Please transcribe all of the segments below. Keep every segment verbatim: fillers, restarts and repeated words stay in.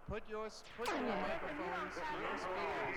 Put yours, put your microphones to your speakers.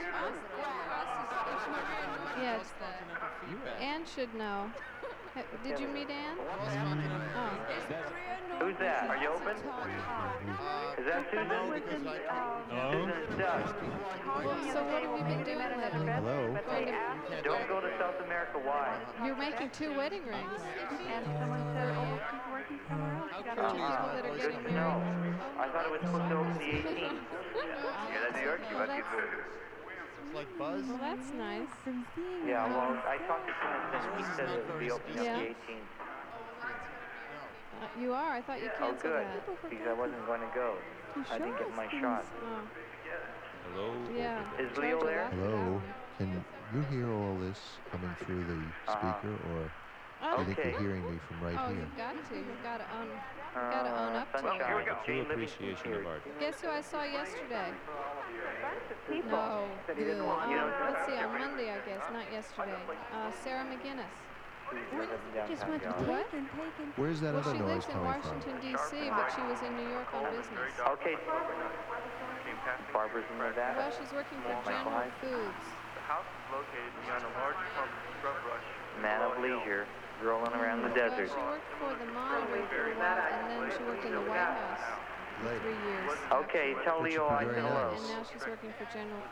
Yeah. Cross-continental feedback. Ann should know. Ha- Did you meet Ann? Cross-continental Oh. feedback. Who's that? Are you open? Uh, Is that Susan? no, because I can't. Susan Doug. So what have you been doing lately? Hello? Going to- Don't go to South America. Why? You're making two wedding rings. And someone said, oh, she's working somewhere else. How You got could a you? job. People that are getting No. married. I thought it was supposed to open the eighteenth. Yeah, that New York, you Well, must be that's, good. It's like Buzz. well, that's nice. Yeah, well, I talked to Susan. He said it would be opening up Yeah. the eighteenth. Uh, you are? I thought you Oh, canceled good. that. Because I wasn't going to go. I didn't get my shot. Oh, Hello? yeah. Is Charge Leo a there? lot for that Hello? one. Can you hear all this coming through the Uh-huh. speaker, or Oh, I think Okay. you're hearing me from right oh, here? you've got to. You've got to own. You've got to own Uh, up to Sunshine. it. Here we go. Jane True Livingston's appreciation here. of art. Guess who I saw yesterday? People. No. Said he didn't Who? want- you Um, know- let's see, on Monday, I guess, not yesterday. Uh, Sarah McGinnis. Just went to Downtown. What? take and take and Where's that Well, other she noise lives in coming Washington, from? D C, but she was in New York on business. Okay. Barbara's in Nevada. Well, she's working for General Foods. The house is located beyond a large clump of scrub brush. Man of leisure, rolling around the Well, desert. she worked for the Monitor for a while, and then she worked in the White House for Later. three years. Okay, tell That should Leo be I very said hello. nice. And now she's working for General